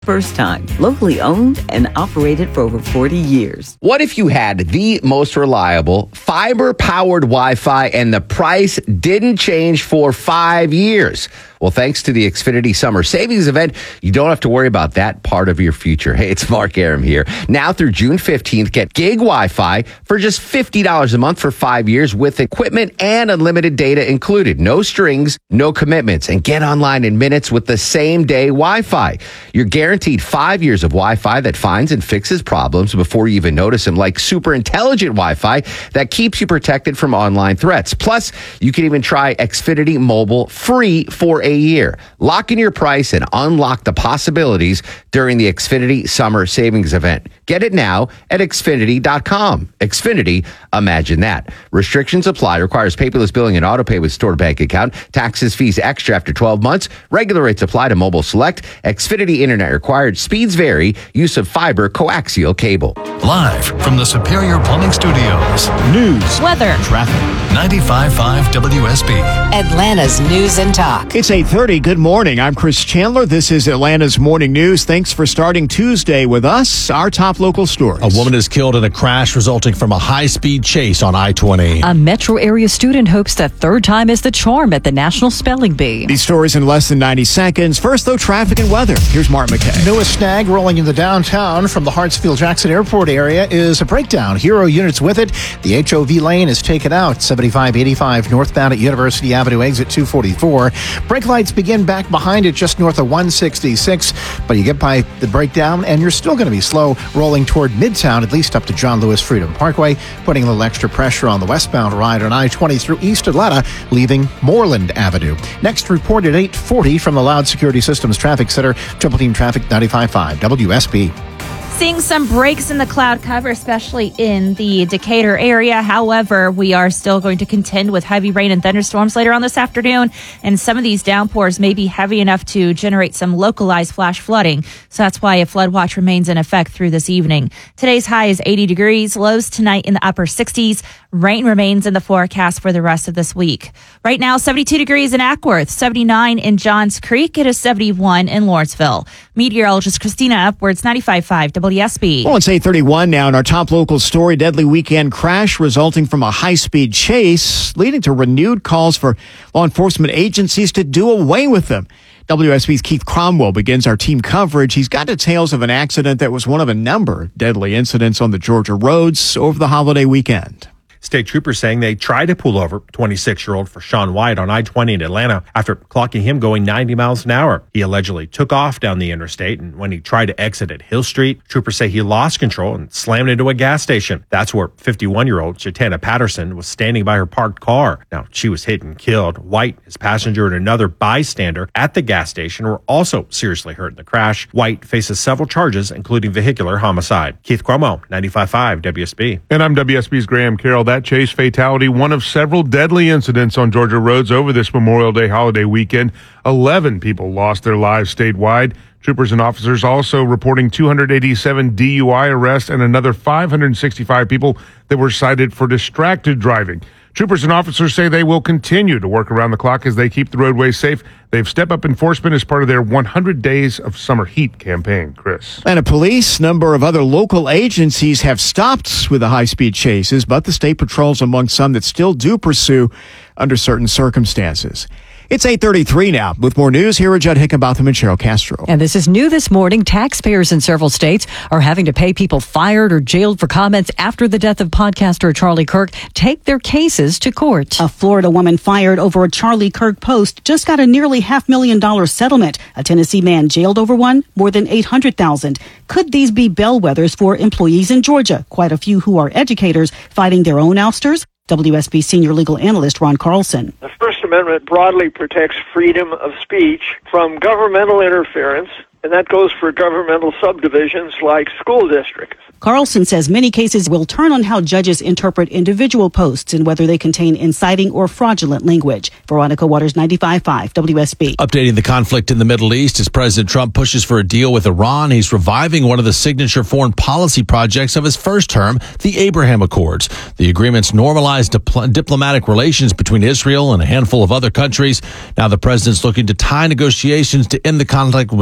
First time, locally owned and operated for over 40 years. What if you had the most reliable fiber-powered Wi-Fi and the price didn't change for 5 years? Well, thanks to the Xfinity Summer Savings Event, you don't have to worry about that part of your future. Hey, it's Mark Arum here. Now through June 15th, get gig Wi-Fi for just $50 a month for 5 years with equipment and unlimited data included. No strings, no commitments, and get online in minutes with the same day Wi-Fi. You're guaranteed 5 years of Wi-Fi that finds and fixes problems before you even notice them, like super intelligent Wi-Fi that keeps you protected from online threats. Plus, you can even try Xfinity Mobile free for a year. Lock in your price and unlock the possibilities during the Xfinity Summer Savings Event. Get it now at Xfinity.com. Xfinity, imagine that. Restrictions apply. Requires paperless billing and autopay with stored bank account. Taxes, fees extra after 12 months. Regular rates apply to Mobile Select. Xfinity Internet required. Speeds vary. Use of fiber coaxial cable. Live from the Superior Plumbing Studios. News, weather, traffic. 95.5 WSB. Atlanta's News and Talk. It's 8:30. Good morning. I'm Chris Chandler. This is Atlanta's Morning News. Thanks for starting Tuesday with us. Our top local stories. A woman is killed in a crash resulting from a high-speed chase on I-20. A metro area student hopes that third time is the charm at the National Spelling Bee. These stories in less than 90 seconds. First, though, traffic and weather. Here's Mark McKay. Newest snag rolling into downtown from the Hartsfield-Jackson Airport area is a breakdown. Hero units with it. The HOV lane is taken out. 7585 northbound at University Avenue, exit 244. Brake lights begin back behind it just north of 166, but you get by the breakdown and you're still going to be slow rolling toward Midtown, at least up to John Lewis Freedom Parkway, putting a little extra pressure on the westbound ride on I-20 through East Atlanta, leaving Moreland Avenue. Next report at 8:40 from the Loud Security Systems Traffic Center, Triple Team Traffic 95.5 WSB. Seeing some breaks in the cloud cover, especially in the Decatur area. However, we are still going to contend with heavy rain and thunderstorms later on this afternoon. And some of these downpours may be heavy enough to generate some localized flash flooding. So that's why a flood watch remains in effect through this evening. Today's high is 80 degrees. Lows tonight in the upper 60s. Rain remains in the forecast for the rest of this week. Right now, 72 degrees in Ackworth, 79 in Johns Creek. It is 71 in Lawrenceville. Meteorologist Christina Upwards, 95.5 WSB. Well, it's 8:31 now, and our top local story, deadly weekend crash resulting from a high-speed chase, leading to renewed calls for law enforcement agencies to do away with them. WSB's Keith Cromwell begins our team coverage. He's got details of an accident that was one of a number of deadly incidents on the Georgia roads over the holiday weekend. State troopers saying they tried to pull over 26-year-old Forshawn White on I-20 in Atlanta after clocking him going 90 miles an hour. He allegedly took off down the interstate, and when he tried to exit at Hill Street, troopers say he lost control and slammed into a gas station. That's where 51-year-old Shatana Patterson was standing by her parked car. Now, she was hit and killed. White, his passenger, and another bystander at the gas station were also seriously hurt in the crash. White faces several charges, including vehicular homicide. Keith Cromwell, 95.5 WSB. And I'm WSB's Graham Carroll. That chase fatality, one of several deadly incidents on Georgia roads over this Memorial Day holiday weekend. 11 people lost their lives statewide. Troopers and officers also reporting 287 DUI arrests and another 565 people that were cited for distracted driving. Troopers and officers say they will continue to work around the clock as they keep the roadways safe. They've stepped up enforcement as part of their 100 Days of Summer Heat campaign. Chris. Atlanta police, number of other local agencies have stopped with the high-speed chases, but the state patrols among some that still do pursue under certain circumstances. It's 8:33 now. With more news, here are Judd Hickenbotham and Cheryl Castro. And this is new this morning. Taxpayers in several states are having to pay people fired or jailed for comments after the death of podcaster Charlie Kirk take their cases to court. A Florida woman fired over a Charlie Kirk post just got a nearly $500,000 settlement. A Tennessee man jailed over one, more than $800,000. Could these be bellwethers for employees in Georgia? Quite a few who are educators fighting their own ousters. WSB senior legal analyst Ron Carlson. The First Amendment broadly protects freedom of speech from governmental interference, and that goes for governmental subdivisions like school districts. Carlson says many cases will turn on how judges interpret individual posts and whether they contain inciting or fraudulent language. Veronica Waters, 95.5 WSB. Updating the conflict in the Middle East as President Trump pushes for a deal with Iran. He's reviving one of the signature foreign policy projects of his first term, the Abraham Accords. The agreements normalize diplomatic relations between Israel and a handful of other countries. Now the president's looking to tie negotiations to end the conflict with Iran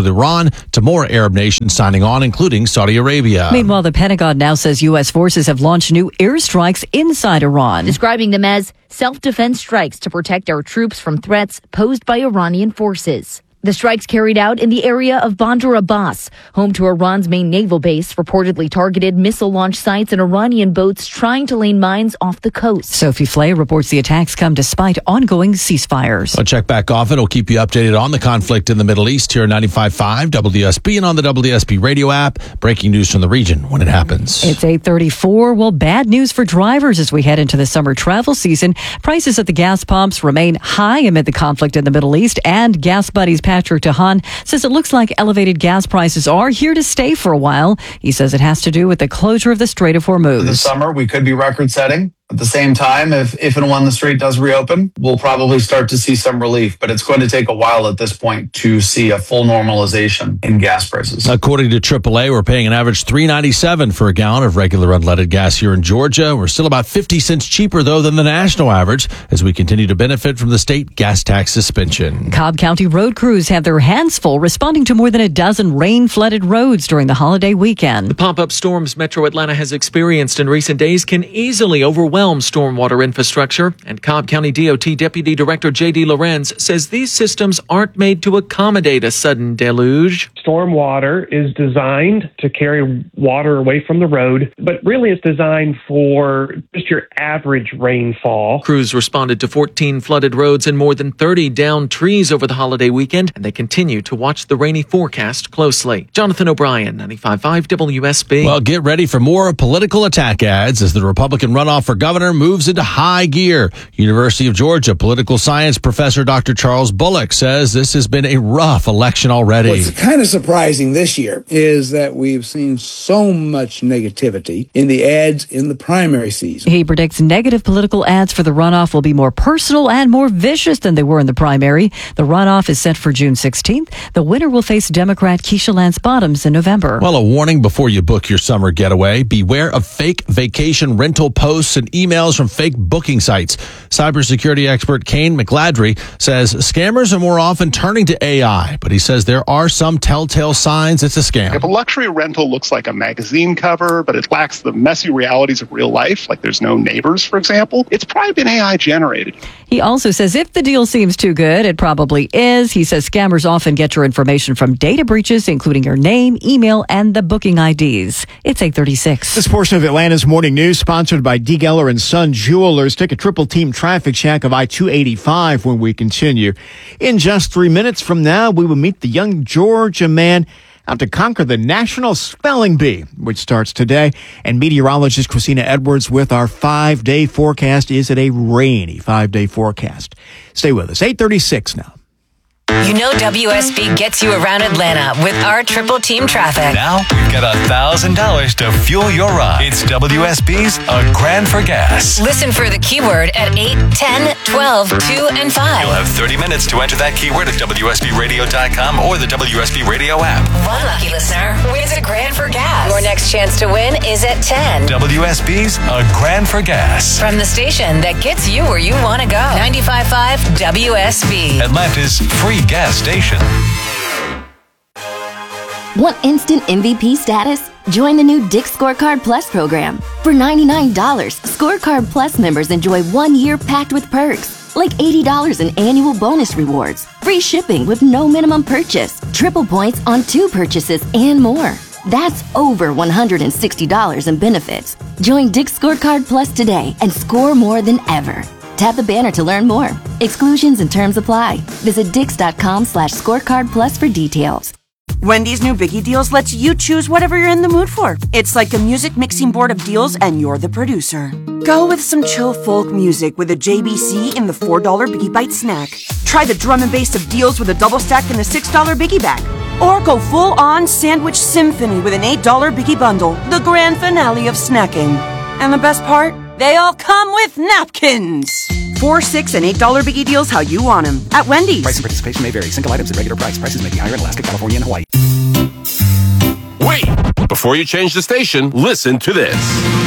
Iran to more Arab nations signing on, including Saudi Arabia. Meanwhile, the Pentagon now says U.S. forces have launched new airstrikes inside Iran, describing them as self-defense strikes to protect our troops from threats posed by Iranian forces. The strikes carried out in the area of Bandar Abbas, home to Iran's main naval base, reportedly targeted missile launch sites and Iranian boats trying to lay mines off the coast. Sophie Flay reports the attacks come despite ongoing ceasefires. I'll check back often. We'll keep you updated on the conflict in the Middle East here at 95.5 WSB and on the WSB radio app. Breaking news from the region when it happens. It's 8:34. Well, bad news for drivers as we head into the summer travel season. Prices at the gas pumps remain high amid the conflict in the Middle East, and Gas Buddies Patrick DeHaan says it looks like elevated gas prices are here to stay for a while. He says it has to do with the closure of the Strait of Hormuz. This summer, we could be record setting. At the same time, if and when the strait does reopen, we'll probably start to see some relief, but it's going to take a while at this point to see a full normalization in gas prices. According to AAA, we're paying an average $3.97 for a gallon of regular unleaded gas here in Georgia. We're still about 50 cents cheaper, though, than the national average as we continue to benefit from the state gas tax suspension. Cobb County road crews have their hands full responding to more than a dozen rain-flooded roads during the holiday weekend. The pop-up storms Metro Atlanta has experienced in recent days can easily overwhelm stormwater infrastructure, and Cobb County DOT Deputy Director J.D. Lorenz says these systems aren't made to accommodate a sudden deluge. Stormwater is designed to carry water away from the road, but really it's designed for just your average rainfall. Crews responded to 14 flooded roads and more than 30 downed trees over the holiday weekend, and they continue to watch the rainy forecast closely. Jonathan O'Brien, 95.5 WSB. Well, get ready for more political attack ads as the Republican runoff for governor moves into high gear. University of Georgia political science professor Dr. Charles Bullock says this has been a rough election already. What's kind of surprising this year is that we've seen so much negativity in the ads in the primary season. He predicts negative political ads for the runoff will be more personal and more vicious than they were in the primary. The runoff is set for June 16th. The winner will face Democrat Keisha Lance Bottoms in November. Well, a warning before you book your summer getaway. Beware of fake vacation rental posts and emails from fake booking sites. Cybersecurity expert Kane McGladry says scammers are more often turning to AI, but he says there are some telltale signs it's a scam. If a luxury rental looks like a magazine cover, but it lacks the messy realities of real life, like there's no neighbors, for example, it's probably been AI generated. He also says if the deal seems too good, it probably is. He says scammers often get your information from data breaches, including your name, email, and the booking IDs. It's 8:36. This portion of Atlanta's Morning News sponsored by D. Geller and Son Jewelers. Take a triple team traffic check of I-285 when we continue. In just 3 minutes from now, we will meet the young Georgia man out to conquer the National Spelling Bee, which starts today. And meteorologist Christina Edwards with our 5-day forecast. Is it a rainy 5-day forecast? Stay with us. 8:36 now. You know WSB gets you around Atlanta with our triple team traffic. Now we've got $1,000 to fuel your ride. It's WSB's A Grand for Gas. Listen for the keyword at 8, 10, 12, 2, and 5. You'll have 30 minutes to enter that keyword at WSBRadio.com or the WSB Radio app. One lucky listener wins a grand for gas. Your next chance to win is at 10. WSB's A Grand for Gas. From the station that gets you where you want to go. 95.5 WSB. Atlanta's free gas station. Want instant MVP status? Join the new Dick's Scorecard Plus program. For $99, Scorecard Plus members enjoy 1 year packed with perks, like $80 in annual bonus rewards, free shipping with no minimum purchase, triple points on 2 purchases, and more. That's over $160 in benefits. Join Dick's Scorecard Plus today and score more than ever. Tap the banner to learn more. Exclusions and terms apply. Visit Dix.com/scorecard plus for details. Wendy's new Biggie Deals lets you choose whatever you're in the mood for. It's like a music mixing board of deals and you're the producer. Go with some chill folk music with a JBC in the $4 Biggie Bite snack. Try the drum and bass of deals with a double stack in the $6 Biggie Bag. Or go full-on sandwich symphony with an $8 Biggie Bundle, the grand finale of snacking. And the best part? They all come with napkins. $4, $6, and $8 Biggie Deals how you want them. At Wendy's. Price and participation may vary. Single items at regular price. Prices may be higher in Alaska, California, and Hawaii. Wait! Before you change the station, listen to this.